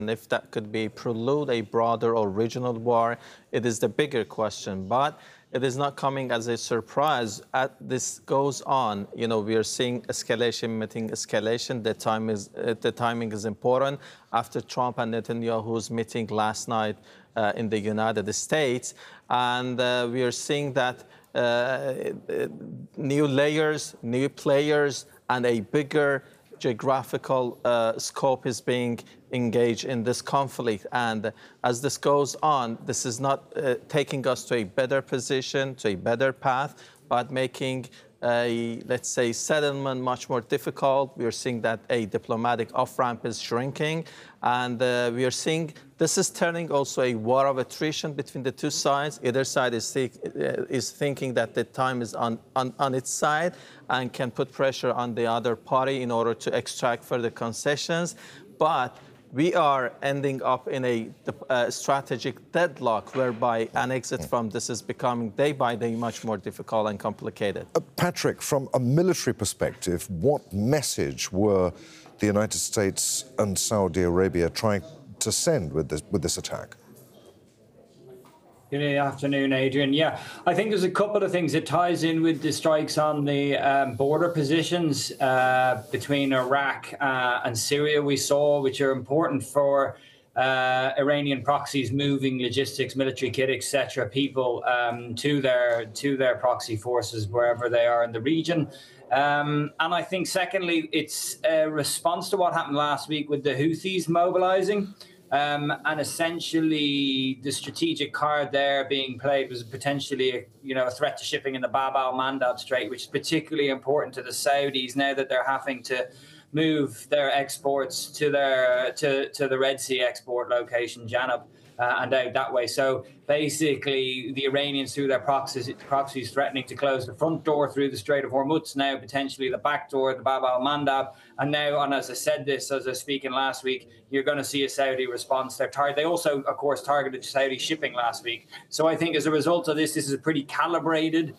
And if that could be prelude a broader or regional war, it is the bigger question. But it is not coming as a surprise. As this goes on, we are seeing escalation meeting escalation. The timing is important. After Trump and Netanyahu's meeting last night in the United States, and we are seeing that new layers, new players, and a bigger geographical scope is being engaged in this conflict. And as this goes on, this is not taking us to a better position, to a better path, but making let's say, settlement much more difficult. We are seeing that a diplomatic off-ramp is shrinking. And we are seeing this is turning also a war of attrition between the two sides. Either side is thinking that the time is on its side and can put pressure on the other party in order to extract further concessions. But we are ending up in a strategic deadlock whereby an exit from this is becoming day by day much more difficult and complicated. Patrick, from a military perspective, what message were the United States and Saudi Arabia trying to send with this attack? Good afternoon, Adrian. Yeah, I think there's a couple of things. It ties in with the strikes on the border positions between Iraq and Syria we saw, which are important for Iranian proxies moving logistics, military kit, etc., people to their proxy forces wherever they are in the region. And I think, secondly, it's a response to what happened last week with the Houthis mobilizing. And essentially, the strategic card there being played was potentially a threat to shipping in the Bab al-Mandab Strait, which is particularly important to the Saudis now that they're having to move their exports to the Red Sea export location, Janab, and out that way. So basically, the Iranians, through their proxies threatening to close the front door through the Strait of Hormuz, now potentially the back door, the Bab al-Mandab. And now, and as I said this, as I was speaking last week, you're going to see a Saudi response. They also, of course, targeted Saudi shipping last week. So I think as a result of this is a pretty calibrated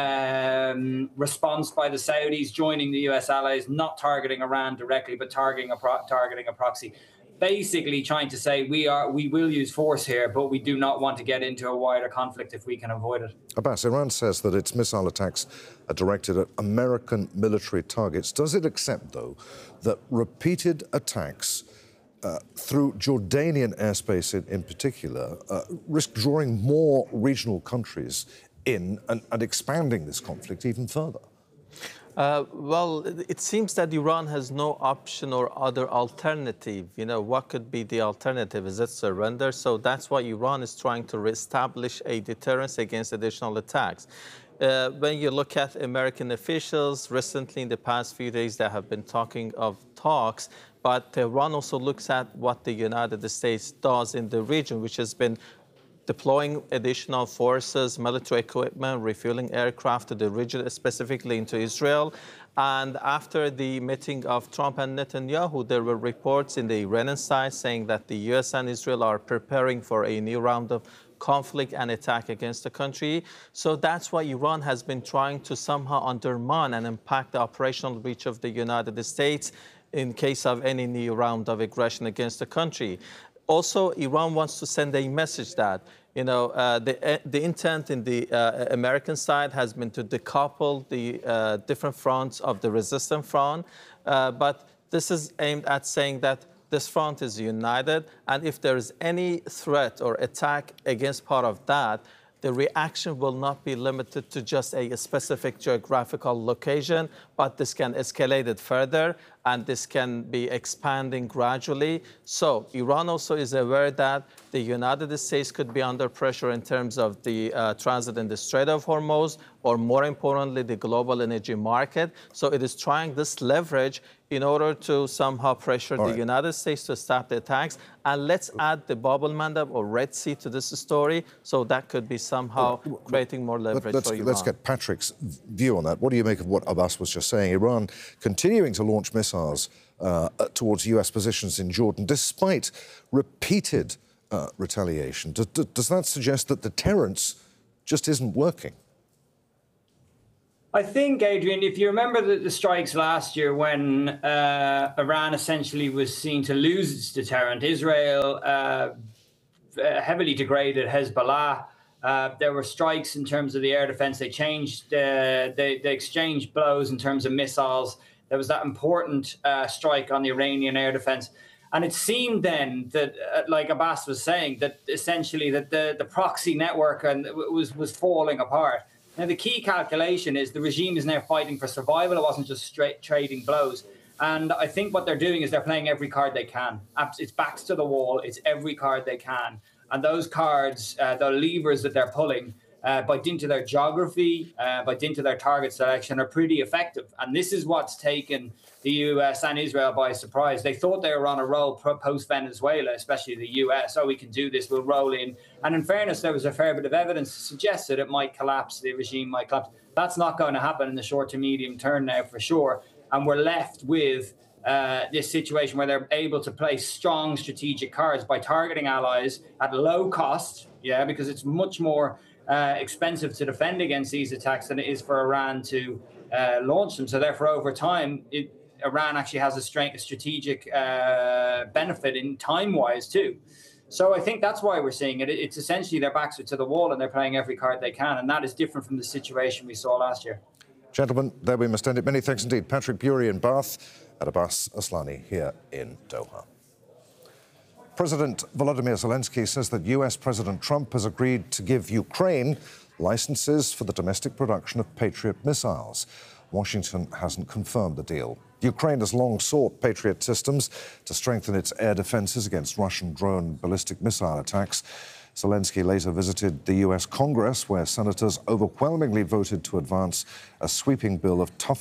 response by the Saudis, joining the US allies, not targeting Iran directly, but targeting a proxy. Basically trying to say we will use force here, but we do not want to get into a wider conflict if we can avoid it. Abbas, Iran says that its missile attacks are directed at American military targets. Does it accept, though, that repeated attacks through Jordanian airspace in particular risk drawing more regional countries in and expanding this conflict even further? Well, it seems that Iran has no option or other alternative. What could be the alternative? Is it surrender? So that's why Iran is trying to reestablish a deterrence against additional attacks. When you look at American officials, recently in the past few days, they have been talking of talks, but Iran also looks at what the United States does in the region, which has been deploying additional forces, military equipment, refueling aircraft to the region, specifically into Israel. And after the meeting of Trump and Netanyahu, there were reports in the Iranian side saying that the US and Israel are preparing for a new round of conflict and attack against the country. So that's why Iran has been trying to somehow undermine and impact the operational reach of the United States in case of any new round of aggression against the country. Also, Iran wants to send a message that, the intent in the American side has been to decouple the different fronts of the resistance front. But this is aimed at saying that this front is united. And if there is any threat or attack against part of that, the reaction will not be limited to just a specific geographical location, but this can escalate it further, and this can be expanding gradually. So Iran also is aware that the United States could be under pressure in terms of the transit in the Strait of Hormuz, or more importantly, the global energy market. So it is trying this leverage in order to somehow pressure the United States to stop the attacks. And let's add the Bab al-Mandab or Red Sea to this story, so that could be somehow creating more leverage for Iran. Let's get Patrick's view on that. What do you make of what Abbas was just saying? Iran continuing to launch missiles towards US positions in Jordan, despite repeated retaliation. Does that suggest that deterrence just isn't working? I think, Adrian, if you remember the strikes last year when Iran essentially was seen to lose its deterrent, Israel heavily degraded Hezbollah. There were strikes in terms of the air defense. They changed, they exchanged blows in terms of missiles. There was that important strike on the Iranian air defense. And it seemed then that, like Abbas was saying, that essentially that the proxy network was falling apart. Now, the key calculation is the regime is now fighting for survival. It wasn't just straight trading blows. And I think what they're doing is they're playing every card they can. It's backs to the wall. It's every card they can. And those cards, the levers that they're pulling, by dint of their geography, by dint of their target selection, are pretty effective. And this is what's taken the US and Israel by surprise. They thought they were on a roll post-Venezuela, especially the US. Oh, we can do this, we'll roll in. And in fairness, there was a fair bit of evidence to suggest that it might collapse, the regime might collapse. That's not going to happen in the short to medium term now, for sure. And we're left with this situation where they're able to play strong strategic cards by targeting allies at low cost, because it's much more expensive to defend against these attacks than it is for Iran to launch them. So therefore, over time, Iran actually has a strategic benefit in time-wise too. So I think that's why we're seeing it. It's essentially their backs are to the wall and they're playing every card they can. And that is different from the situation we saw last year. Gentlemen, there we must end it. Many thanks indeed. Patrick Bury in Bath and Abbas Aslani here in Doha. President Volodymyr Zelensky says that US President Trump has agreed to give Ukraine licenses for the domestic production of Patriot missiles. Washington hasn't confirmed the deal. Ukraine has long sought Patriot systems to strengthen its air defenses against Russian drone ballistic missile attacks. Zelensky later visited the US Congress, where senators overwhelmingly voted to advance a sweeping bill of tough